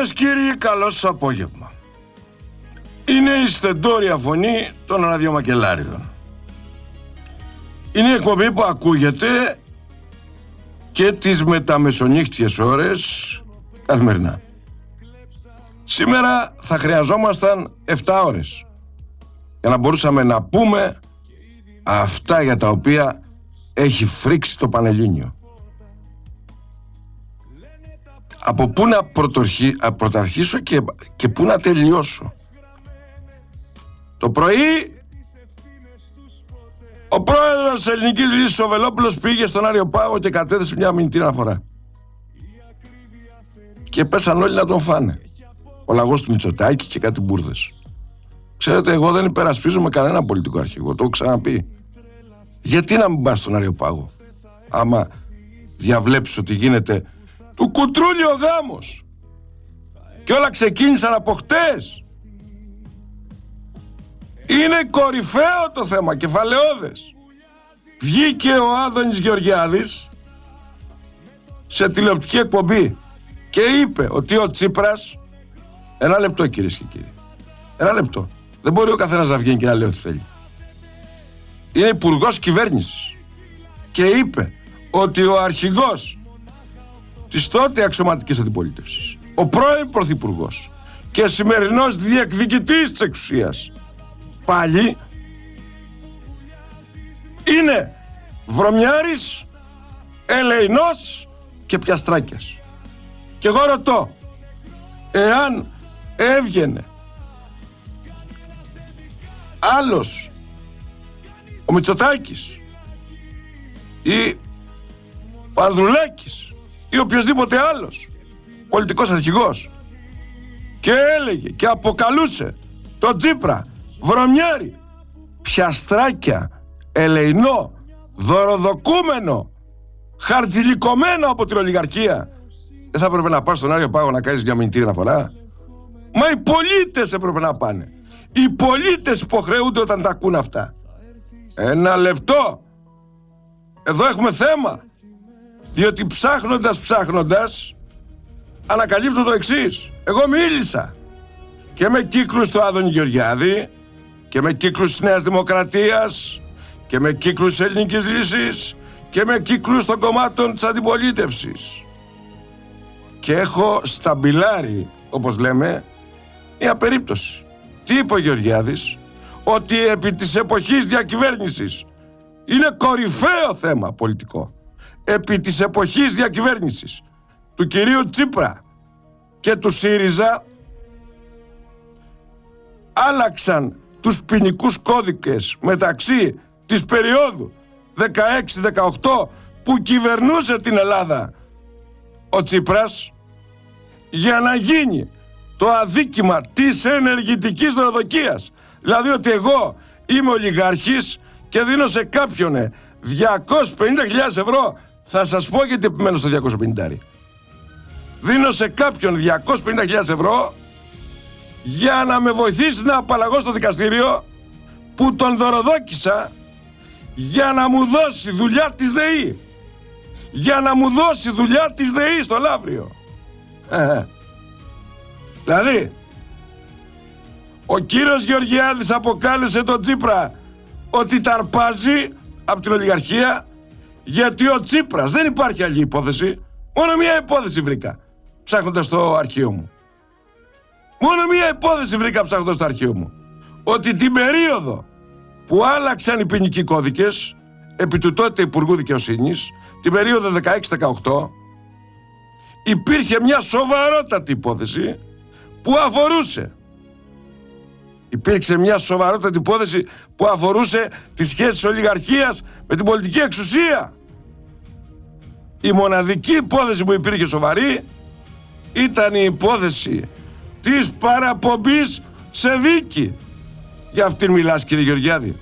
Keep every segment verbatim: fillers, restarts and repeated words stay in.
Κυρίες και κύριοι, καλώς σας απόγευμα. Είναι η στεντόρια φωνή των ραδιομακελάριων. Είναι η εκπομπή που ακούγεται και τις μεταμεσονύχτιες ώρες καθημερινά. Σήμερα θα χρειαζόμασταν επτά ώρες για να μπορούσαμε να πούμε αυτά για τα οποία έχει φρίξει το Πανελλήνιο. Από πού να πρωτορχι... πρωταρχίσω και... και πού να τελειώσω. Το πρωί ο πρόεδρος της Ελληνικής Λύσης, ο Βελόπουλος, πήγε στον Άριο Πάγο και κατέθεσε μια μηνυτήρη αναφορά. Και πέσαν όλοι να τον φάνε. Ο λαγός του Μητσοτάκη και κάτι μπουρδες. Ξέρετε, εγώ δεν υπερασπίζομαι κανένα πολιτικό αρχηγό, το έχω ξαναπεί. Γιατί να μην πας στον Άριο Πάγο, άμα διαβλέψεις ότι γίνεται του κουτρούλι ο γάμος και όλα ξεκίνησαν από χτες? Είναι κορυφαίο το θέμα, κεφαλαιώδες. Βγήκε ο Άδωνης Γεωργιάδης σε τηλεοπτική εκπομπή και είπε ότι ο Τσίπρας... Ένα λεπτό, κυρίες και κύριοι, ένα λεπτό. Δεν μπορεί ο καθένας να βγαίνει και να λέει ό,τι θέλει. Είναι υπουργός κυβέρνησης και είπε ότι ο αρχηγός της τότε αξιωματικής αντιπολίτευσης, ο πρώην πρωθυπουργός και σημερινός διεκδικητής της εξουσίας, πάλι είναι βρωμιάρης, ελεηνός και πιαστράκιας. Και εγώ ρωτώ, εάν έβγαινε άλλος, ο Μητσοτάκης ή ο Ανδρουλάκης ή οποιοσδήποτε άλλος πολιτικός αρχηγός και έλεγε και αποκαλούσε τον Τσίπρα βρωμιάρη, πιαστράκια, ελεηνό, δωροδοκούμενο, χαρτζηλικωμένο από την ολιγαρχία, δεν θα έπρεπε να πας στον Άριο Πάγο να κάνεις μια μηνυτήρη αναφορά? Μα οι πολίτες έπρεπε να πάνε. Οι πολίτες υποχρεούνται όταν τα ακούν αυτά. Ένα λεπτό. Εδώ έχουμε θέμα. Διότι ψάχνοντας ψάχνοντας ανακαλύπτω το εξής. Εγώ μίλησα και με κύκλους του Άδωνη Γεωργιάδη και με κύκλους της Νέας Δημοκρατίας και με κύκλους της Ελληνικής Λύσης και με κύκλους των κομμάτων της αντιπολίτευσης. Και έχω σταμπιλάρει, όπως λέμε, μια περίπτωση. Τι είπε ο Γεωργιάδης? Ότι επί της εποχής διακυβέρνησης, είναι κορυφαίο θέμα πολιτικό, επί της εποχής διακυβέρνησης του κυρίου Τσίπρα και του ΣΥΡΙΖΑ άλλαξαν τους ποινικούς κώδικες μεταξύ της περίοδου δεκαέξι δεκαοκτώ που κυβερνούσε την Ελλάδα ο Τσίπρας, για να γίνει το αδίκημα της ενεργητικής δωροδοκίας. Δηλαδή ότι εγώ είμαι ολιγάρχης και δίνω σε κάποιον διακόσιες πενήντα χιλιάδες ευρώ. Θα σας πω γιατί επιμένω στο διακόσιες πενήντα. Δίνω σε κάποιον διακόσιες πενήντα χιλιάδες ευρώ για να με βοηθήσει να απαλλαγώ στο δικαστήριο που τον δωροδόκησα, για να μου δώσει δουλειά της ΔΕΗ. Για να μου δώσει δουλειά της ΔΕΗ στο Λαύριο. Δηλαδή, ο κύριος Γεωργιάδης αποκάλεσε τον Τσίπρα ότι ταρπάζει από την ολιγαρχία, γιατί ο Τσίπρας, δεν υπάρχει άλλη υπόθεση, μόνο μία υπόθεση βρήκα ψάχνοντας στο αρχείο μου. Μόνο μία υπόθεση βρήκα ψάχνοντας στο αρχείο μου. Ότι την περίοδο που άλλαξαν οι ποινικοί κώδικες επί του τότε Υπουργού Δικαιοσύνης, την περίοδο δεκαέξι δεκαοκτώ, υπήρχε μια σοβαρότατη υπόθεση που αφορούσε Υπήρξε μια σοβαρότατη υπόθεση που αφορούσε τις σχέσεις της ολιγαρχίας με την πολιτική εξουσία. Η μοναδική υπόθεση που υπήρχε σοβαρή ήταν η υπόθεση της παραπομπής σε δίκη. Για αυτήν μιλάς, κύριε Γεωργιάδη?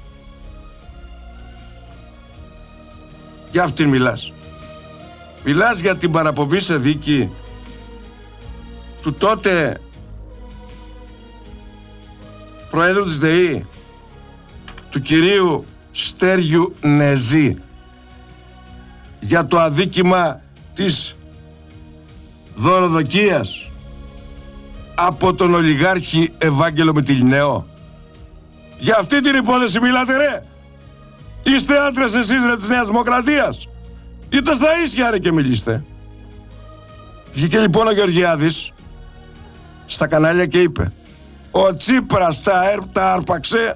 Για αυτήν μιλάς? Μιλάς για την παραπομπή σε δίκη του τότε Προέδρου της ΔΕΗ, του κυρίου Στέριου Νεζή, για το αδίκημα της δωροδοκίας από τον ολιγάρχη Ευάγγελο Μυτιληναίο? Για αυτή την υπόθεση μιλάτε, ρε? Είστε άντρες εσείς, ρε, της Νέας Δημοκρατίας? Είτε στα ίσια, ρε, και μιλήστε. Βγήκε λοιπόν ο Γεωργιάδης στα κανάλια και είπε: ο Τσίπρας τα, τα άρπαξε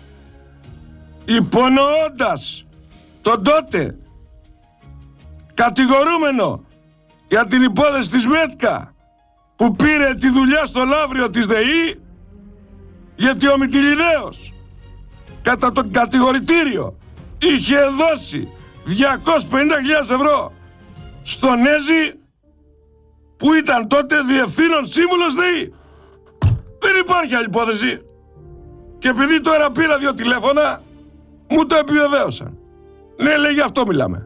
υπονοώντας τον τότε κατηγορούμενο για την υπόθεση της ΜΕΤΚΑ, που πήρε τη δουλειά στο Λαύριο της ΔΕΗ, γιατί ο Μυτιληναίος κατά το κατηγορητήριο είχε δώσει διακόσιες πενήντα χιλιάδες ευρώ στον Έζη, που ήταν τότε διευθύνων σύμβουλος ΔΕΗ. Δεν υπάρχει άλλη υπόθεση. Και επειδή τώρα πήρα δύο τηλέφωνα, μου το επιβεβαίωσαν. Ναι, λέει, γι' αυτό μιλάμε.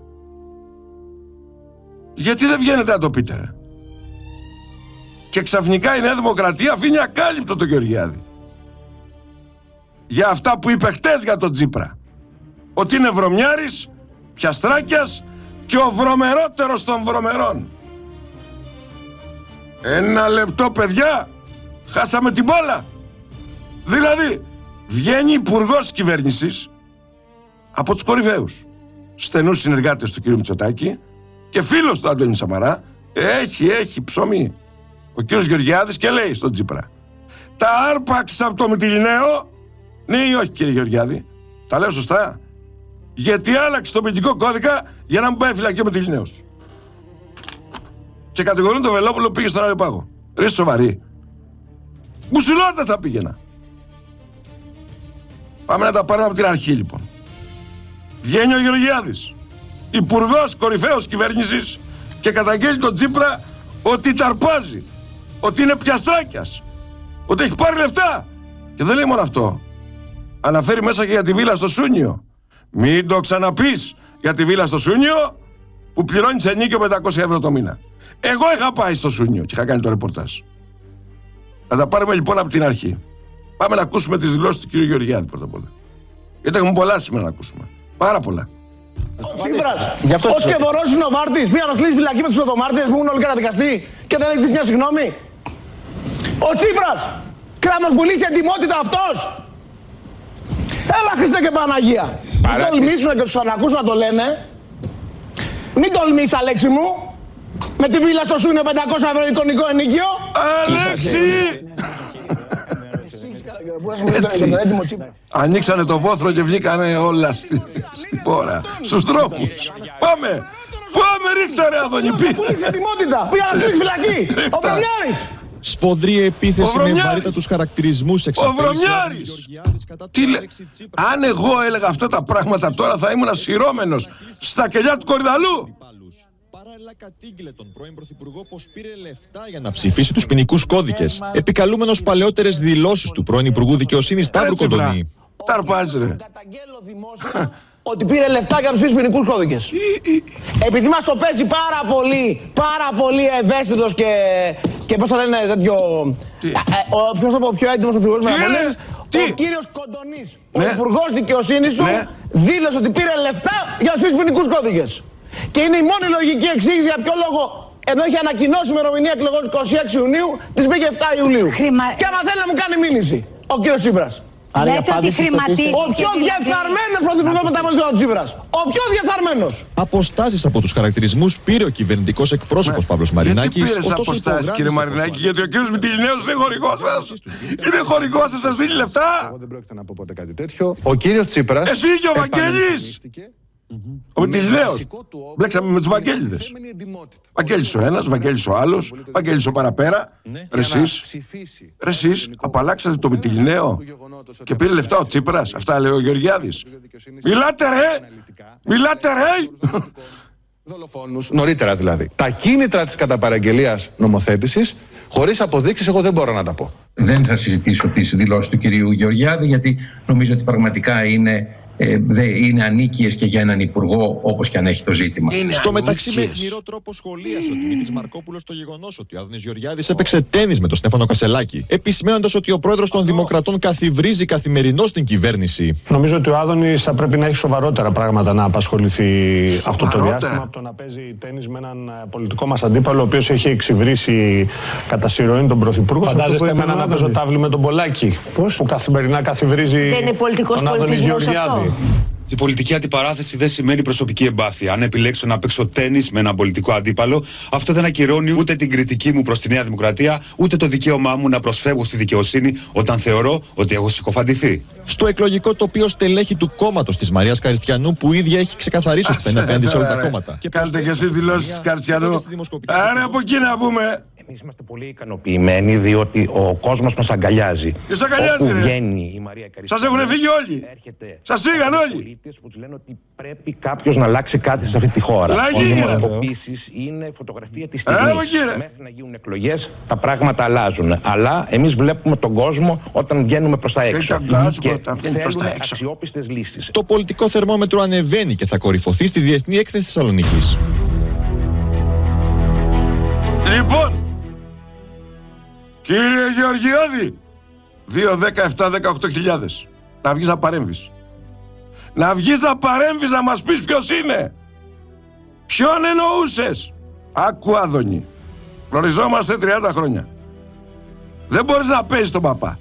Γιατί δεν βγαίνετε να το πείτε, ρε? Και ξαφνικά η Νέα Δημοκρατία αφήνει ακάλυπτο τον Γεωργιάδη για αυτά που είπε χτες για τον Τσίπρα, ότι είναι βρωμιάρης, πιαστράκιας και ο βρωμερότερος των βρωμερών. Ένα λεπτό, παιδιά, χάσαμε την μπάλα. Δηλαδή, βγαίνει υπουργός κυβέρνησης από τους κορυφαίους στενούς συνεργάτες του κ. Μητσοτάκη και φίλος του Αντώνη Σαμαρά. Έχει, έχει ψωμί ο κ. Γεωργιάδης και λέει στον Τσίπρα: τα άρπαξε από το Μυτιληναίο. Ναι ή όχι, κύριε Γεωργιάδη? Τα λέω σωστά? Γιατί άλλαξε το ποινικό κώδικα για να μην πάει φυλακή ο Μυτιληναίος. Και κατηγορούν τον Βελόπουλο που πήγε στον Άριο Πάγο. Ρε, σοβαρή? Μπουσουλώτας θα πήγαινα. Πάμε να τα πάρουμε από την αρχή, λοιπόν. Βγαίνει ο Γεωργιάδης, υπουργός κορυφαίος κυβέρνησης, και καταγγέλει τον Τσίπρα ότι ταρπάζει, ότι είναι πιαστράκιας, ότι έχει πάρει λεφτά. Και δεν λέει μόνο αυτό. Αναφέρει μέσα και για τη βίλα στο Σούνιο. Μην το ξαναπείς για τη βίλα στο Σούνιο, που πληρώνει σε ενίκιο πεντακόσια ευρώ το μήνα. Εγώ είχα πάει στο Σούνιο και είχα κάνει το ρεπορτάζ. Να τα πάρουμε λοιπόν από την αρχή. Πάμε να ακούσουμε τις δηλώσεις του κ. Γεωργιάδη πρώτα απ' όλα. Γιατί έχουμε πολλά σήμερα να ακούσουμε. Πάρα πολλά. Ο Τσίπρας, ο σκευωρός είναι ο Βάρτης. Πήγα να κλείσει φυλακή με τους πρωτομάρτυρες που έχουν όλοι καταδικαστεί και δεν έχει δει μια συγγνώμη. Ο Τσίπρας, κράμος σε ετοιμότητα αυτός. Έλα, Χριστέ και Παναγία. Μην τολμήσουν και τους ανακούσουν να το λένε. Μην τολμείς, Αλέξη μου. Με τη βίλα στο Σούνιο πεντακόσια ευρώ εικονικό ενοίκιο. Αλέξη! Έτσι. Ανοίξανε το βόθρο και βγήκανε όλα στη, στη πόρα, στους δρόμους. Πάμε! Πάμε, ρίχτα, ρε Αδωνιπή! Πουλήσει ετοιμότητα! Πήγα να στείλει φυλακή! Ο Βρωμιάρης! Σφοδρή επίθεση με βαρύτατους χαρακτηρισμούς εξαπέλυση. Ο Βρωμιάρης! Τι λέ... Αν εγώ έλεγα αυτά τα πράγματα τώρα θα ήμουν ασυρώμενος στα κελιά του Κορυδαλού. Παράλληλα κατήγγειλε τον πρώην Πρωθυπουργό πως πήρε λεφτά για να ψηφίσει τους ποινικούς κώδικες, επικαλούμενος παλαιότερες δηλώσεις του πρώην Υπουργού Δικαιοσύνης Σταύρου Κοντονή. Ταρπάζει, ρε. Καταγγέλλω δημόσια ότι πήρε λεφτά για να ψηφίσει ποινικούς κώδικες. Επειδή μας το παίζει πάρα πολύ, πάρα πολύ ευαίσθητος και, και πώς το λένε τέτοιο... Ο, ποιος το πιο έντιμος πρωθυπουργός με απολύσεις, ο κύριος Κοντονής, ο Υπουργός Δικαιοσύνης του, δήλωσε ότι πήρε λεφτά για να ψηφίσει ποινικούς κώδικες. Και είναι η μόνη λογική εξήγηση για ποιο λόγο, ενώ έχει ανακοινώσει η ημερομηνία εκλογών είκοσι έξι Ιουνίου, της πήγε επτά Ιουλίου. Χρημα... Και άμα θέλει να μου κάνει μήνυση, ο κύριος Τσίπρας. Λέτε ότι χρηματίζει. Ο πιο διεφθαρμένος πρωθυπουργός μετά από τον Τσίπρας. Ο πιο διεφθαρμένος. Αποστάσεις από τους χαρακτηρισμούς πήρε ο κυβερνητικός εκπρόσωπος Παύλος Μαρινάκης. Γιατί πήρες αποστάσεις, κύριε Μαρινάκη? Γιατί ο κύριος Μυτιληναίος είναι χορηγός σας. Είναι χορηγός σας, σας δίνει λεφτά. Εγώ δεν πρόκειται να πω ποτέ κάτι τέτοιο. Ο κύριος Τσίπρας. Εσύ και ο Βαγγέλης. Ο Μυτιληναίος. Μπλέξαμε με τους Βαγγέλιδες. Βαγγέλης ο ένας, Βαγγέλης ο άλλος, Βαγγέλης ο παραπέρα. Ρε εσείς, ρε εσείς, απαλλάξατε το Μυτιληναίο και πήρε λεφτά ο Τσίπρας. Αυτά λέει ο Γεωργιάδης. Μιλάτε, ρε! Μιλάτε, ρε! Δολοφόνους, νωρίτερα δηλαδή. Τα κίνητρα της καταπαραγγελίας νομοθέτησης, χωρίς αποδείξεις, εγώ δεν μπορώ να τα πω. Δεν θα συζητήσω τις δηλώσεις του κυρίου Γεωργιάδη, γιατί νομίζω ότι πραγματικά είναι ε, είναι ανίκειες και για έναν υπουργό, όπως και αν έχει το ζήτημα. Είναι Στο μεταξύ, με αιχμηρό τρόπο σχολίασε ο Δημήτρης Μαρκόπουλος το γεγονός ότι ο Άδωνης Γεωργιάδης έπαιξε τένις με τον Στέφανο Κασσελάκη, επισημαίνοντας ότι ο πρόεδρος των Δημοκρατών καθιβρίζει καθημερινώς την κυβέρνηση. Νομίζω ότι ο Άδωνης θα πρέπει να έχει σοβαρότερα πράγματα να απασχοληθεί αυτό το διάστημα από το να παίζει τένις με έναν πολιτικό μας αντίπαλο, ο οποίος έχει εξυβρίσει κατά συρροή τον Πρωθυπουργό. Φαντάζεστε με έναν να παίζω τάβλη με τον Πολάκη, πώς? Που καθημερινά καθιβρίζει δεν είναι πολιτικός τον Άδωνη Γεωργιάδη. Η πολιτική αντιπαράθεση δεν σημαίνει προσωπική εμπάθεια. Αν επιλέξω να παίξω τένις με έναν πολιτικό αντίπαλο, αυτό δεν ακυρώνει ούτε την κριτική μου προς τη Νέα Δημοκρατία, ούτε το δικαίωμά μου να προσφεύγω στη δικαιοσύνη όταν θεωρώ ότι έχω συκοφαντηθεί. Στο εκλογικό τοπίο στελέχη του κόμματος της Μαρίας Καριστιανού, που ίδια έχει ξεκαθαρίσει ότι θα είναι απέναντι σε όλα τα κόμματα. Κάντε κι εσείς δηλώσεις Καριστιανού. Άρα από εκεί να πούμε. Εμείς είμαστε πολύ ικανοποιημένοι, διότι ο κόσμος μας αγκαλιάζει. Ποιος αγκαλιάζει, Όπου ρε? βγαίνει η Μαρία Καριστιανού. Σας έχουν φύγει όλοι. Σας φύγαν όλοι. Πολίτες που τους λένε ότι πρέπει κάποιος να αλλάξει κάτι σε αυτή τη χώρα. Λαγή, οι δημοσκοπήσεις είναι φωτογραφία της στιγμής. Ε, Μέχρι να γίνουν εκλογές τα πράγματα αλλάζουν. Αλλά εμείς βλέπουμε τον κόσμο όταν βγαίνουμε προς τα έξω. Και θέλουμε αξιόπιστες λύσεις. Το πολιτικό θερμόμετρο ανεβαίνει και θα κορυφωθεί στη Διεθνή Έκθεση Θεσσαλονίκης. Λοιπόν, κύριε Γεωργιάδη, δύο, δέκα, επτά, δεκαοκτώ χιλιάδες. Να βγεις να παρέμβεις. Να βγεις να παρέμβεις να μας πεις ποιος είναι. Ποιον εννοούσες. Άκου Άδωνη. Γνωριζόμαστε τριάντα χρόνια. Δεν μπορείς να παίζεις τον παπά.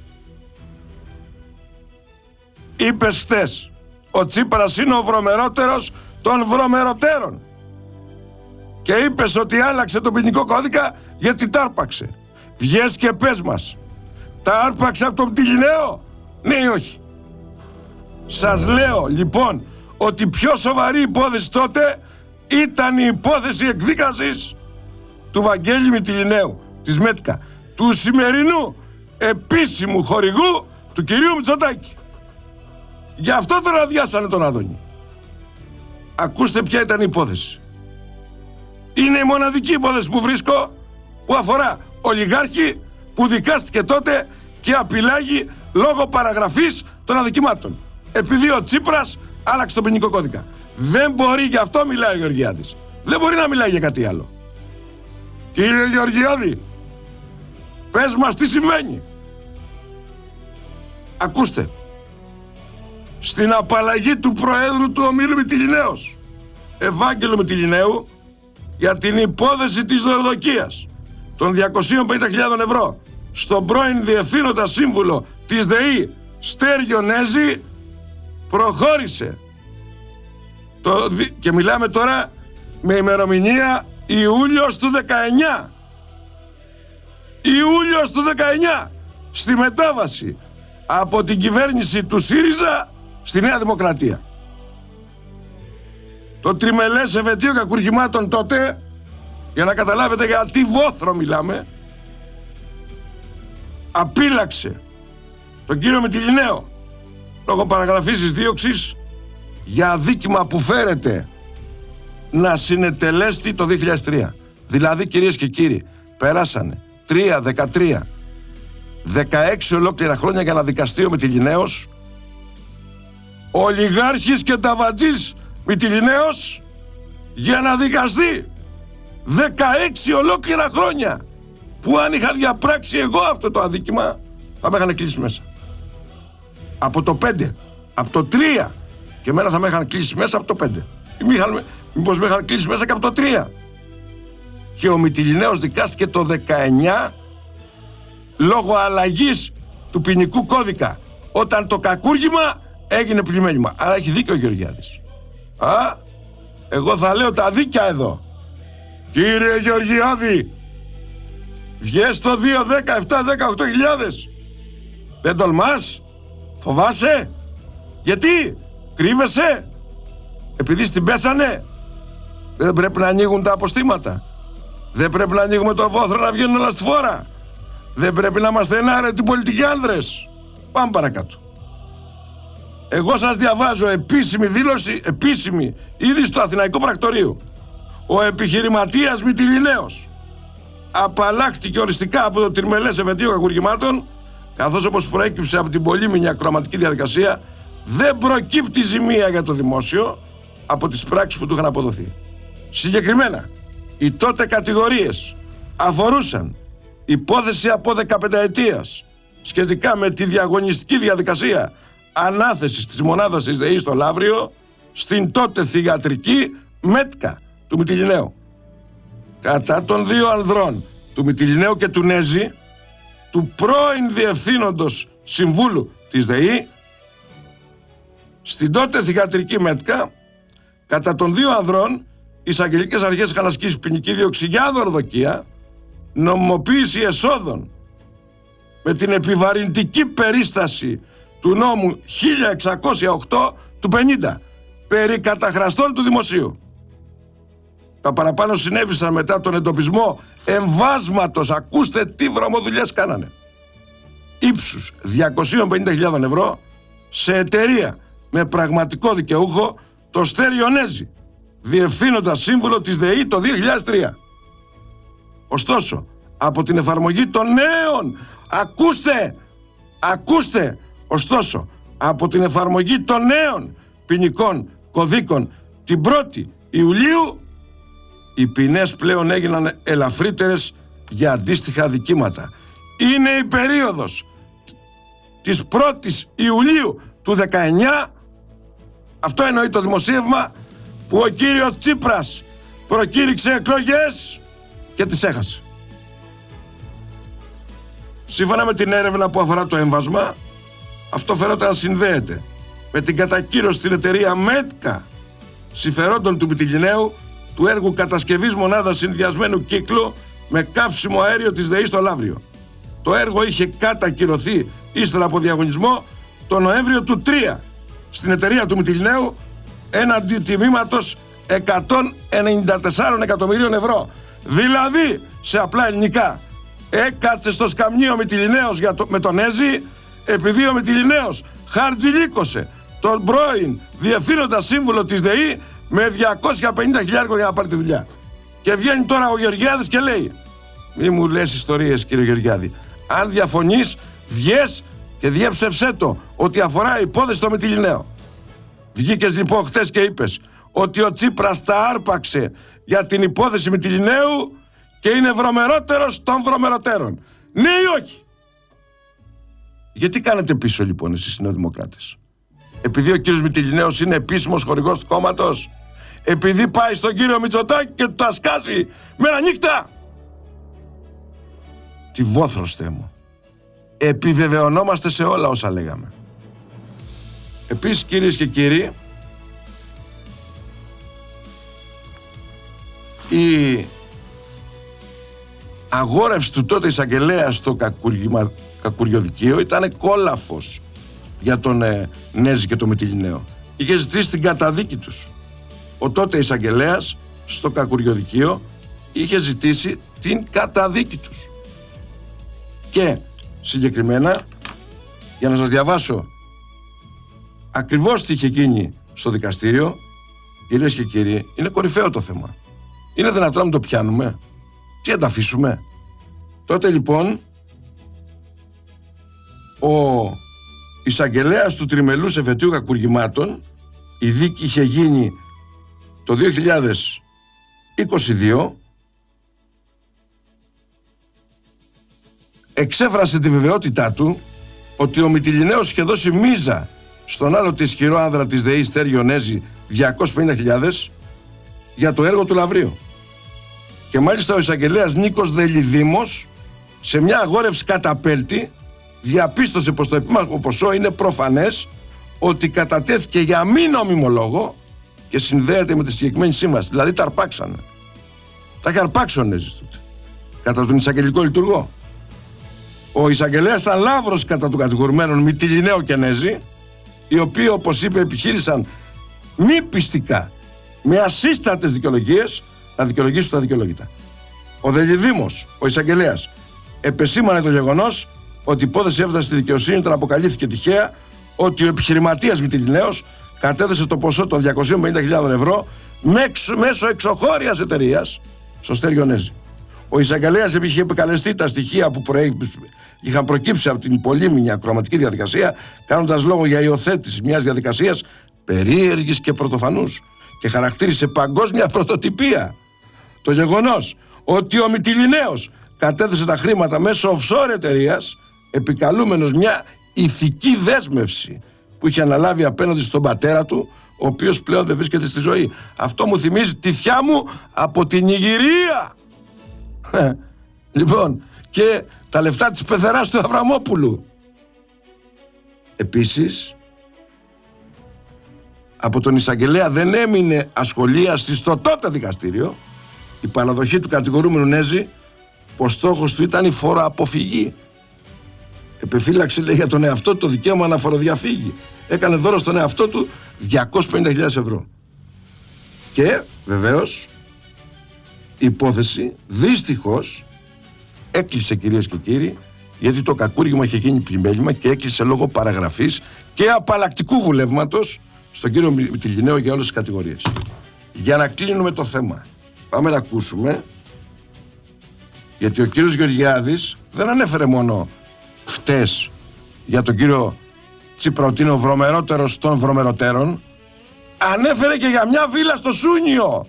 Είπες χτες, ο Τσίπρας είναι ο βρωμερότερος των βρωμεροτέρων. Και είπες ότι άλλαξε τον ποινικό κώδικα γιατί τα άρπαξε. Βγες και πες μας. Τα άρπαξε από τον Πτυλιναίο, ναι ή όχι? Σας λέω λοιπόν ότι πιο σοβαρή υπόθεση τότε ήταν η υπόθεση εκδίκασης του Βαγγέλη Μητυλιναίου, της ΜΕΤΚΑ, του σημερινού επίσημου χορηγού του κυρίου Μητσοτάκη. Γι' αυτό τον αδειάσανε τον Άδωνη. Ακούστε ποια ήταν η υπόθεση. Είναι η μοναδική υπόθεση που βρίσκω που αφορά ολιγάρχη που δικάστηκε τότε και απειλάγει λόγω παραγραφής των αδικημάτων. Επειδή ο Τσίπρας άλλαξε τον ποινικό κώδικα. Δεν μπορεί, γι' αυτό μιλάει ο Γεωργιάδης. Δεν μπορεί να μιλάει για κάτι άλλο. Κύριε Γεωργιάδη, πες μας τι συμβαίνει. Ακούστε. Στην απαλλαγή του Προέδρου του Ομίλου Μητυλιναίος, Ευάγγελου Μητυλιναίου, για την υπόθεση της δωροδοκίας των διακόσιες πενήντα χιλιάδες ευρώ στον πρώην Διευθύνοντα Σύμβουλο της ΔΕΗ Στέργιο Νέζη, προχώρησε το, και μιλάμε τώρα με ημερομηνία Ιούλιος του δεκαεννιά. Ιούλιος του δεκαεννιά, στη μετάβαση από την κυβέρνηση του ΣΥΡΙΖΑ στη Νέα Δημοκρατία. Το τριμελές εφετείο κακουργημάτων τότε, για να καταλάβετε για τι βόθρο μιλάμε, απείλαξε τον κύριο Μητυλιναίο λόγω παραγραφής της δίωξης για αδίκημα που φέρεται να συνετελέστη το δύο χιλιάδες τρία. Δηλαδή, κυρίες και κύριοι, περάσανε τρία, δεκατρία, δεκαέξι ολόκληρα χρόνια για να δικαστεί ο Μητυλιναίος, ολιγάρχης και ταβατζής Μητυλιναίος, για να δικαστεί. δεκαέξι ολόκληρα χρόνια, που αν είχα διαπράξει εγώ αυτό το αδίκημα θα με είχαν κλείσει μέσα. Από το πέντε, από το τρία, και εμένα θα με είχαν κλείσει μέσα από το πέντε. Μήπως με είχαν κλείσει μέσα και από το τρία. Και ο Μητυλιναίος δικάστηκε το δεκαεννιά λόγω αλλαγής του ποινικού κώδικα, όταν το κακούργημα έγινε πλημέλημα. Άρα έχει δίκιο ο Γεωργιάδης. Α, εγώ θα λέω τα δίκια εδώ. Κύριε Γεωργιάδη, βγες το δύο, δέκα, επτά, δεκαοκτώ χιλιάδες. Δεν τολμάς? Φοβάσαι? Γιατί? Κρύβεσαι? Επειδή στην πέσανε? Δεν πρέπει να ανοίγουν τα αποστήματα? Δεν πρέπει να ανοίγουμε το βόθρο να βγαίνουν όλα στη φόρα? Δεν πρέπει να είμαστε ενάρετοι πολιτικοί άνδρες? Πάμε παρακάτω. Εγώ σας διαβάζω επίσημη δήλωση, επίσημη είδηση του Αθηναϊκού Πρακτορείου. Ο επιχειρηματίας Μητυλιναίος απαλλάχτηκε οριστικά από το τριμελές εφετείο κακουργημάτων, καθώς όπως προέκυψε από την πολύμηνη ακροαματική διαδικασία δεν προκύπτει ζημία για το δημόσιο από τις πράξεις που του είχαν αποδοθεί. Συγκεκριμένα, οι τότε κατηγορίες αφορούσαν υπόθεση από δεκαπενταετίας σχετικά με τη διαγωνιστική διαδικασία ανάθεσης της μονάδας της ΔΕΗ στο Λαύριο στην τότε θυγατρική ΜΕΤΚΑ του Μυτιληναίου. Κατά των δύο ανδρών, του Μυτιληναίου και του Νέζη, του πρώην διευθύνοντος συμβούλου της ΔΕΗ, στην τότε θυγατρική ΜΕΤΚΑ, κατά των δύο ανδρών, οι εισαγγελικές αρχές είχαν ασκήσει ποινική δίωξη για δωροδοκία, νομιμοποίηση εσόδων με την επιβαρυντική περίσταση του νόμου χίλια εξακόσια οκτώ του πενήντα περί καταχραστών του δημοσίου. Τα παραπάνω συνέβησαν μετά τον εντοπισμό εμβάσματος, ακούστε τι βρωμοδουλειές κάνανε, ύψους διακόσιες πενήντα χιλιάδες ευρώ σε εταιρεία με πραγματικό δικαιούχο το Στέριο Νέζη, διευθύνοντα σύμβουλο της ΔΕΗ το δύο χιλιάδες τρία. Ωστόσο, από την εφαρμογή των νέων, ακούστε, ακούστε, ωστόσο, από την εφαρμογή των νέων ποινικών κωδίκων την πρώτη Ιουλίου, οι ποινές πλέον έγιναν ελαφρύτερες για αντίστοιχα δικήματα. Είναι η περίοδος της πρώτης Ιουλίου του δεκαεννιά, αυτό εννοεί το δημοσίευμα, που ο κύριος Τσίπρας προκήρυξε εκλογές και τις έχασε. Σύμφωνα με την έρευνα που αφορά το έμβασμα, αυτό φαίνεται να συνδέεται με την κατακύρωση στην εταιρεία ΜΕΤΚΑ συμφερόντων του Μυτιληναίου του έργου κατασκευής μονάδας συνδυασμένου κύκλου με καύσιμο αέριο της ΔΕΗ στο Λαύριο. Το έργο είχε κατακυρωθεί ύστερα από διαγωνισμό το Νοέμβριο του τρία στην εταιρεία του Μυτιληναίου έναντι τιμήματος εκατόν ενενήντα τέσσερα εκατομμυρίων ευρώ. Δηλαδή, σε απλά ελληνικά, έκατσε στο σκαμνί ο Μυτιληναίος για το, με τον Έζη, επειδή ο Μυτιληναίος χαρτζηλίκωσε τον πρώην διευθύνοντα σύμβουλο της ΔΕΗ με διακόσια πενήντα χιλιάδες για να πάρει τη δουλειά. Και βγαίνει τώρα ο Γεωργιάδης και λέει, μη μου λες ιστορίες κύριε Γεωργιάδη, αν διαφωνείς βγες και διέψευσέ το ότι αφορά υπόθεση στο Μυτιληναίο. Βγήκες λοιπόν χτες και είπες ότι ο Τσίπρας τα άρπαξε για την υπόθεση Μυτιληναίου και είναι βρωμερότερος των βρωμεροτέρων. Ναι ή όχι? Γιατί κάνετε πίσω λοιπόν εσείς οι νεοδημοκράτες? Επειδή ο κύριος Μυτιληναίος είναι επίσημος χορηγός του κόμματος? Επειδή πάει στον κύριο Μητσοτάκη και του τα σκάζει με ένα νύχτα? Τι βόθρος Θεέ μου. Επιβεβαιωνόμαστε σε όλα όσα λέγαμε. Επίσης κυρίες και κύριοι, η αγόρευση του τότε εισαγγελέα στο κακουργημα... κακουριοδικείο ήταν κόλαφος για τον ε, Νέζη και τον Μυτιληναίο. Είχε ζητήσει την καταδίκη τους. Ο τότε εισαγγελέας στο κακουριοδικείο είχε ζητήσει την καταδίκη τους. Και συγκεκριμένα, για να σας διαβάσω ακριβώς τι είχε γίνει στο δικαστήριο, κυρίες και κύριοι, είναι κορυφαίο το θέμα. Είναι δυνατόν να μην το πιάνουμε? Τι να τα αφήσουμε? Τότε λοιπόν ο εισαγγελέας του τριμελούς εφετείου κακουργημάτων, η δίκη είχε γίνει το δύο χιλιάδες είκοσι δύο, εξέφρασε τη βεβαιότητά του ότι ο Μυτιληναίος είχε δώσει μίζα στον άλλοτε ισχυρό άνδρα της ΔΕΗ Στέριο Νέζη διακόσιες πενήντα χιλιάδες για το έργο του Λαυρίου. Και μάλιστα ο εισαγγελέας Νίκος Δελιδήμος, σε μια αγόρευση καταπέλτη, διαπίστωσε πως το επίμαχο ποσό είναι προφανές ότι κατατέθηκε για μη νόμιμο λόγο και συνδέεται με τη συγκεκριμένη σύμβαση. Δηλαδή τα αρπάξανε. Τα είχε αρπάξει ο Νέζης τότε, κατά τον εισαγγελικό λειτουργό. Ο εισαγγελέας ήταν λαύρος κατά των κατηγορουμένων Μυτιληναίου και Νέζη, οι οποίοι, όπως είπε, επιχείρησαν μη πιστικά, με ασύστατες δικαιολογίες, να δικαιολογήσουν τα δικαιολόγητα. Ο Δελιδήμος, ο εισαγγελέας, επεσήμανε το γεγονός ότι η υπόθεση έφτασε στη δικαιοσύνη όταν αποκαλύφθηκε τυχαία ότι ο επιχειρηματίας Μυτιληναίος κατέθεσε το ποσό των διακόσιες πενήντα χιλιάδες ευρώ μέσω εξωχώριας εταιρείας στο Στέριο Νέζη. Ο εισαγγελέας είχε επικαλεστεί τα στοιχεία που είχαν προκύψει από την πολύμηνη ακροαματική διαδικασία, κάνοντας λόγο για υιοθέτηση μιας διαδικασίας περίεργης και πρωτοφανούς, και χαρακτήρισε παγκόσμια πρωτοτυπία το γεγονός ότι ο Μυτιληναίος κατέθεσε τα χρήματα μέσω offshore εταιρείας, επικαλούμενος μια ηθική δέσμευση που είχε αναλάβει απέναντι στον πατέρα του, ο οποίος πλέον δεν βρίσκεται στη ζωή. Αυτό μου θυμίζει τη θιά μου από την Νιγηρία. Λοιπόν, και τα λεφτά της πεθεράς του Αβραμόπουλου. Επίσης, από τον εισαγγελέα δεν έμεινε ασχολίαστη στο τότε δικαστήριο η παραδοχή του κατηγορούμενου Νέζη πως στόχος του ήταν η φοροαποφυγή. Επιφύλαξε, λέει, για τον εαυτό του το δικαίωμα να φοροδιαφύγει. Έκανε δώρο στον εαυτό του διακόσιες πενήντα χιλιάδες ευρώ. Και βεβαίως η υπόθεση δυστυχώς έκλεισε, κυρίες και κύριοι, γιατί το κακούργημα είχε γίνει πλημέλημα και έκλεισε λόγω παραγραφής και απαλλακτικού βουλεύματος στον κύριο Μυτιληναίο για όλες τις κατηγορίες. Για να κλείνουμε το θέμα, πάμε να ακούσουμε, γιατί ο κύριος Γεωργιάδης δεν ανέφερε μόνο χτες για τον κύριο Τσίπρα ότι είναι ο βρωμερότερος των βρωμεροτέρων, ανέφερε και για μια βίλα στο Σούνιο.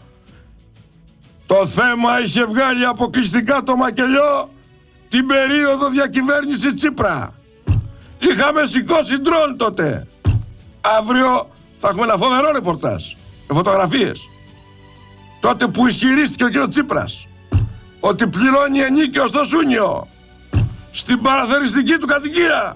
Το θέμα είχε βγάλει αποκλειστικά το μακελιό την περίοδο διακυβέρνηση Τσίπρα. Είχαμε σηκώσει ντρόν τότε. Αύριο θα έχουμε ένα φοβερό ρεπορτάζ με φωτογραφίες. Τότε που ισχυρίστηκε ο κ. Τσίπρας ότι πληρώνει ενίκιο στο Σούνιο, στην παραθεριστική του κατοικία,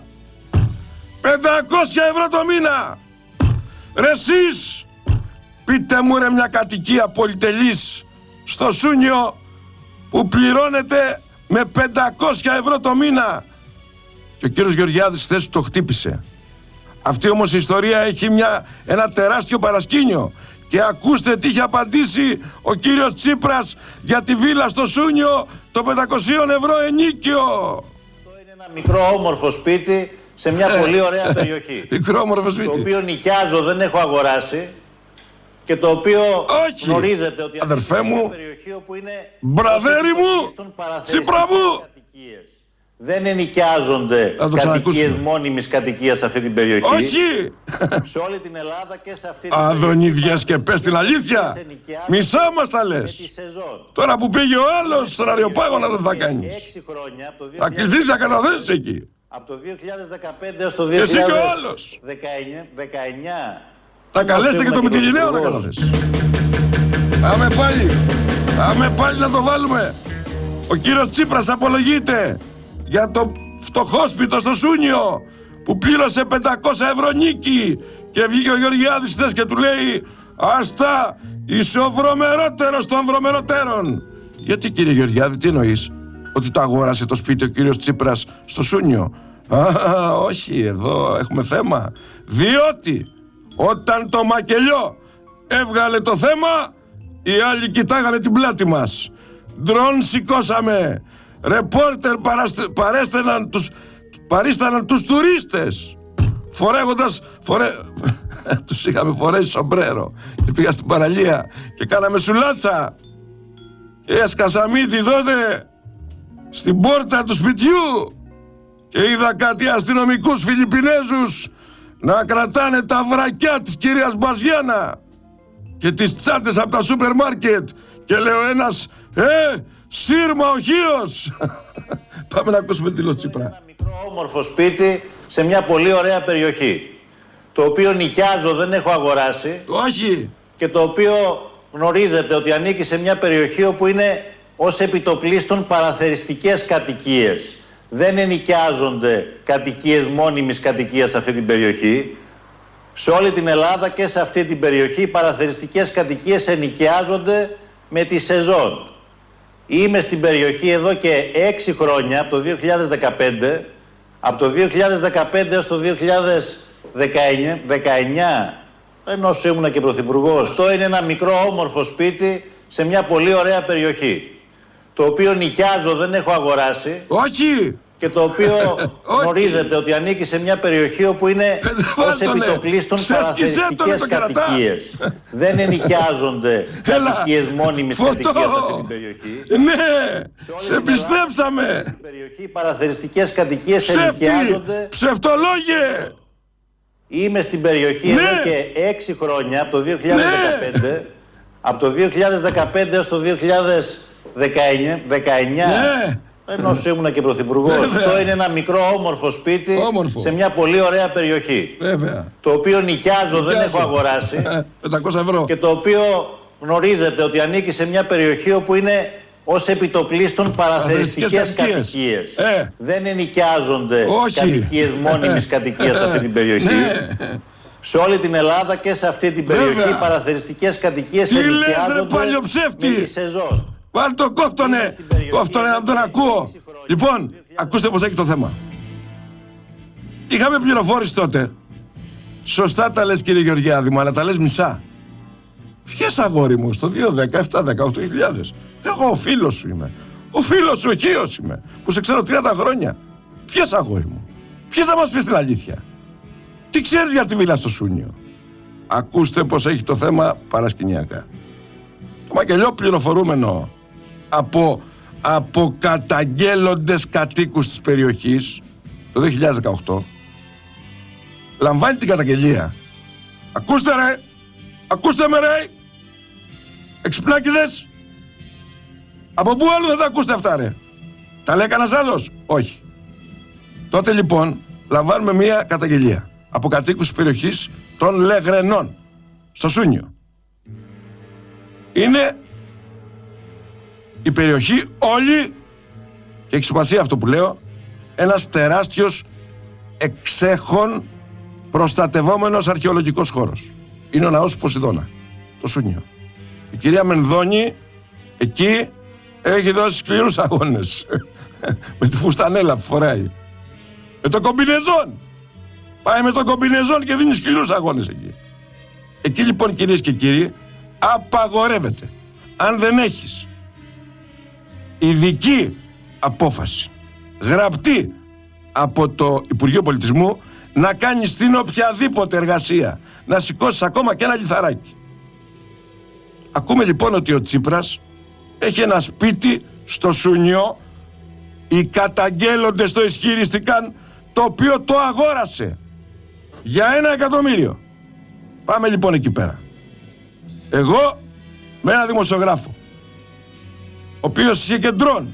πεντακόσια ευρώ το μήνα. Ρε εσείς, πείτε μου ρε μια κατοικία πολυτελής στο Σούνιο που πληρώνεται με πεντακόσια ευρώ το μήνα. Και ο κύριος Γεωργιάδης χθες το χτύπησε. Αυτή όμως η ιστορία έχει μια, ένα τεράστιο παρασκήνιο. Και ακούστε τι είχε απαντήσει ο κύριος Τσίπρας για τη βίλα στο Σούνιο των πεντακόσια ευρώ ενίκιο. Αυτό είναι ένα μικρό όμορφο σπίτι σε μια ε, πολύ ωραία περιοχή. Μικρό όμορφο σπίτι. Το οποίο νοικιάζω, δεν έχω αγοράσει. Και το οποίο όχι, γνωρίζετε ότι αδερφέ μου, μια περιοχή όπου είναι μπραδέρι μου, Τσίπρα μου, κατοικίες. Δεν ενοικιάζονται κατοικίες μόνιμης κατοικίας σε αυτή την περιοχή. Όχι! Σε όλη την Ελλάδα και σε αυτή την Αδωνίδιας και πες την αλήθεια. Μισά μας τα λες. Τώρα που πήγε ο άλλος στον Αριοπάγωνα δεν θα κάνεις. Θα κληθείς να καταθέσεις εκεί. Από το δύο χιλιάδες δεκαπέντε έως το δύο χιλιάδες δεκαεννιά. Θα καλέσετε και το Μυτιληναίο να καταθέσει. Πάμε πάλι. Πάμε πάλι να το βάλουμε. Ο κύριος Τσίπρας απολογείται για το φτωχόσπιτο στο Σούνιο που πλήρωσε πεντακόσια ευρώ νίκη και βγήκε ο Γεωργιάδης χθες και του λέει «Άστα, είσαι ο βρωμερότερος των βρωμεροτέρων». Γιατί, κύριε Γεωργιάδη, τι εννοείς? Ότι το αγόρασε το σπίτι ο κύριος Τσίπρας στο Σούνιο? Α, όχι, εδώ έχουμε θέμα. Διότι όταν το μακελιό έβγαλε το θέμα, οι άλλοι κοιτάγανε την πλάτη μας. Ντρόν σηκώσαμε. Ρεπόρτερ παρέστεναν τους, παρίσταναν τους τουρίστες. Φορέγοντας, φορέ... τους είχαμε φορέσει σομπρέρο. Και πήγα στην παραλία και κάναμε σουλάτσα. Και έσκασα μύτη τότε στην πόρτα του σπιτιού και είδα κάτι αστυνομικούς Φιλιππινέζους να κρατάνε τα βρακιά της κυρίας Μπαζιάνα και τις τσάντες από τα σούπερ μάρκετ και λέω ένας «Ε, σύρμα οχίος». Πάμε να ακούσουμε τη δήλωση Τσίπρα. Ένα μικρό όμορφο σπίτι σε μια πολύ ωραία περιοχή, το οποίο νοικιάζω, δεν έχω αγοράσει. Όχι. Και το οποίο γνωρίζετε ότι ανήκει σε μια περιοχή όπου είναι ως επιτοπλίστων παραθεριστικές κατοικίες. Δεν ενοικιάζονται κατοικίες μόνιμης κατοικίας σε αυτή την περιοχή. Σε όλη την Ελλάδα και σε αυτή την περιοχή οι παραθεριστικές κατοικίες ενοικιάζονται με τη σεζόν. Είμαι στην περιοχή εδώ και έξι χρόνια, από το δύο χιλιάδες δεκαπέντε. Από το δύο χιλιάδες δεκαπέντε έως το δύο χιλιάδες δεκαεννιά, ενώ ήμουν και πρωθυπουργός. Αυτό είναι ένα μικρό όμορφο σπίτι σε μια πολύ ωραία περιοχή, το οποίο νοικιάζω, δεν έχω αγοράσει. Όχι! και το οποίο γνωρίζετε ότι ανήκει σε μια περιοχή όπου είναι ως επιτοπλίστων παραθεριστικές κατοικίες. Δεν ενοικιάζονται κατοικίες μόνιμης κατοικίας σε αυτή την περιοχή. Ναι, σε πιστέψαμε. Στην περιοχή παραθεριστικές κατοικίες ενοικιάζονται. Ψευτολόγε. Είμαι στην περιοχή ναι. εδώ και έξι χρόνια, από το δύο χιλιάδες δεκαπέντε, ναι. από το δύο χιλιάδες δεκαπέντε έως το δύο χιλιάδες δεκαεννιά, ναι. ενώ ήμουν και πρωθυπουργός. Αυτό είναι ένα μικρό όμορφο σπίτι όμορφο. σε μια πολύ ωραία περιοχή. Βέβαια. Το οποίο νοικιάζω, δεν έχω αγοράσει. πεντακόσια ευρώ. Και το οποίο γνωρίζετε ότι ανήκει σε μια περιοχή όπου είναι ως επιτοπλίστων παραθεριστικές κατοικίες. Ε. Δεν ενοικιάζονται κατοικίες μόνιμης ε. κατοικίας σε αυτή την περιοχή. Ναι. Σε όλη την Ελλάδα και σε αυτή την περιοχή Βέβαια. παραθεριστικές κατοικίες ενοικιάζονται με τη σεζόν. Βάλ το κόφτονε, κόφτονε να τον ακούω. Λοιπόν, ακούστε πως έχει το θέμα. Είχαμε πληροφόρηση τότε. Σωστά τα λες κύριε Γεωργιάδη μου, αλλά τα λες μισά. Βγες αγόρι μου στο δύο χιλιάδες δέκα, επτά, δεκαοκτώ χιλιάδες. Εγώ ο φίλος σου είμαι. Ο φίλος σου, ο οικείος είμαι. Που σε ξέρω τριάντα χρόνια. Βγες αγόρι μου. Βγες να μας πεις την αλήθεια. Τι ξέρεις για τη βίλα στο Σούνιο. Ακούστε πως έχει το θέμα παρασκηνιακά. Το μακελιό πληροφορούμενο από, από καταγγέλλοντες κατοίκους της περιοχής το δύο χιλιάδες δεκαοκτώ λαμβάνει την καταγγελία. Ακούστε ρε, ακούστε με ρε, εξυπνάκηδες. Από πού άλλο δεν τα ακούστε αυτά ρε? Τα λέει κανένας άλλος? Όχι. Τότε λοιπόν λαμβάνουμε μια καταγγελία από κατοίκους της περιοχής των Λεγρενών στο Σούνιο. Είναι η περιοχή όλη, και έχει σημασία αυτό που λέω, ένας τεράστιος εξέχων προστατευόμενος αρχαιολογικός χώρος. Είναι ο ναός του Ποσειδώνα, το Σούνιο. Η κυρία Μενδώνη εκεί έχει δώσει σκληρούς αγώνες με τη φουστανέλα που φοράει, με το κομπινεζόν. Πάει με το κομπινεζόν και δίνει σκληρούς αγώνες εκεί. Εκεί λοιπόν κυρίες και κύριοι απαγορεύεται, αν δεν έχεις ειδική απόφαση γραπτή από το Υπουργείο Πολιτισμού, να κάνεις την οποιαδήποτε εργασία, να σηκώσεις ακόμα και ένα λιθαράκι. Ακούμε λοιπόν ότι ο Τσίπρας έχει ένα σπίτι στο Σούνιο, οι καταγγέλλοντες το ισχυριστηκαν, το οποίο το αγόρασε για ένα εκατομμύριο. Πάμε λοιπόν εκεί πέρα. Εγώ με ένα δημοσιογράφο, ο οποίος είχε και ντρόν.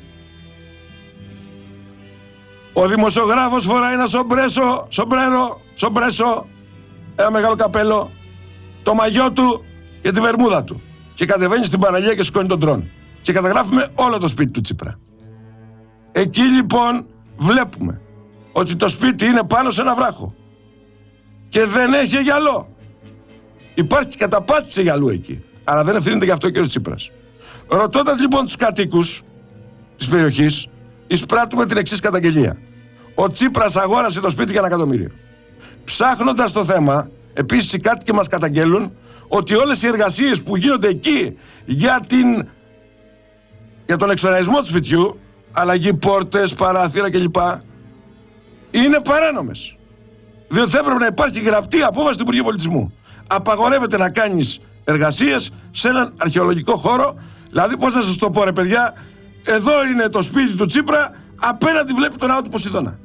Ο δημοσιογράφος φοράει ένα σομπρέσο, σομπρέρο, σομπρέσο, ένα μεγάλο καπέλο, το μαγιό του και τη βερμούδα του. Και κατεβαίνει στην παραλία και σηκώνει τον ντρόν. Και καταγράφουμε όλο το σπίτι του Τσίπρα. Εκεί λοιπόν βλέπουμε ότι το σπίτι είναι πάνω σε ένα βράχο. Και δεν έχει γυαλό. Υπάρχει καταπάτηση γυαλού εκεί. Αλλά δεν ευθύνεται γι' αυτό ο κ. Τσίπρας. Ρωτώντας λοιπόν τους κατοίκους της περιοχής, εισπράττουμε την εξής καταγγελία. Ο Τσίπρας αγόρασε το σπίτι για ένα εκατομμύριο. Ψάχνοντας το θέμα, επίσης οι κάτοικοι μας καταγγέλουν ότι όλες οι εργασίες που γίνονται εκεί για, την... για τον εξοραισμό του σπιτιού, αλλαγή πόρτες, παράθυρα κλπ, είναι παράνομες. Διότι θα έπρεπε να υπάρχει γραπτή απόφαση του Υπουργείου Πολιτισμού. Απαγορεύεται να κάνεις εργασίες σε έναν αρχαιολογικό χώρο. Δηλαδή, πώς να σας το πω ρε παιδιά, εδώ είναι το σπίτι του Τσίπρα, απέναντι βλέπει τον ναό του Ποσειδώνα.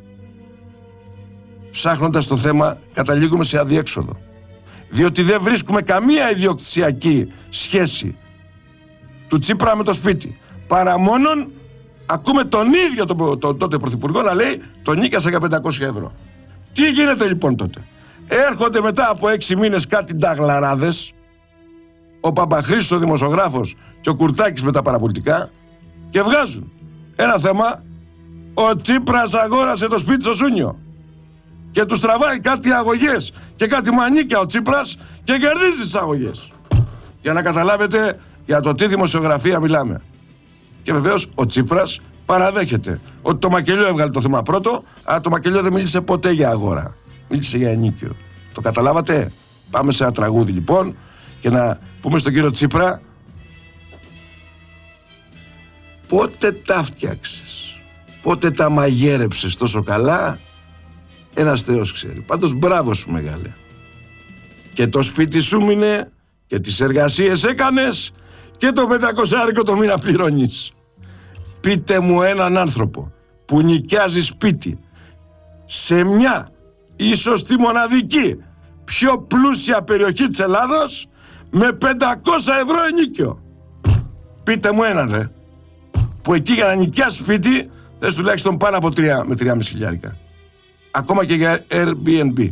Ψάχνοντας το θέμα, καταλήγουμε σε αδιέξοδο. Διότι δεν βρίσκουμε καμία ιδιοκτησιακή σχέση του Τσίπρα με το σπίτι. Παρά μόνον ακούμε τον ίδιο τον, τον τότε πρωθυπουργό να λέει τον νίκασα για πεντακόσια ευρώ. Τι γίνεται λοιπόν τότε? Έρχονται μετά από έξι μήνες κάτι νταγλαράδες, ο Παπαχρήστος ο δημοσιογράφος και ο Κουρτάκης με τα παραπολιτικά, και βγάζουν ένα θέμα. Ο Τσίπρας αγόρασε το σπίτι στο Σούνιο και τους τραβάει κάτι αγωγές και κάτι μανίκια ο Τσίπρας και κερδίζει τις αγωγές. Για να καταλάβετε για το τι δημοσιογραφία μιλάμε. Και βεβαίως ο Τσίπρας παραδέχεται ότι το μακελιό έβγαλε το θέμα πρώτο, αλλά το μακελιό δεν μίλησε ποτέ για αγορά. Μίλησε για ενίκιο. Το καταλάβατε? Πάμε σε ένα τραγούδι λοιπόν και να πούμε στον κύριο Τσίπρα, πότε τα φτιάξες? Πότε τα μαγέρεψες τόσο καλά, ένας Θεός ξέρει. Πάντως μπράβο σου μεγάλε. Και το σπίτι σου μείνε και τις εργασίες έκανες και το πεντακόσια το μήνα πληρώνεις. Πείτε μου έναν άνθρωπο που νοικιάζει σπίτι σε μια ίσως τη μοναδική πιο πλούσια περιοχή της Ελλάδος με πεντακόσια ευρώ ενοίκιο. Πείτε μου έναν ρε, που εκεί για να νοικιάσει σπίτι θες τουλάχιστον πάνω από τρία με τρία κόμμα πέντε χιλιάρικα. Ακόμα και για Airbnb.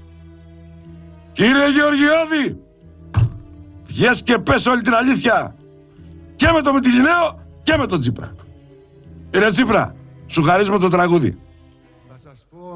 Κύριε Γεωργιώδη, βγες και πες όλη την αλήθεια και με το Μητυλινέο και με τον Τσίπρα. Κύριε Τσίπρα, σου χαρίζουμε το τραγούδι.